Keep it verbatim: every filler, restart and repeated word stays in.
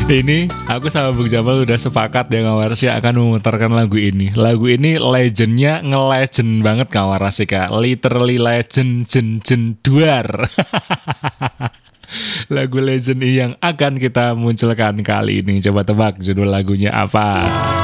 Ini aku sama Bung Jamal udah sepakat ya Ngawarasi akan memutarkan lagu ini. Lagu ini legendnya nge-legend banget Ngawarasi Kak. Literally legend jen jen duar. Lagu legend yang akan kita munculkan kali ini. Coba tebak judul lagunya apa?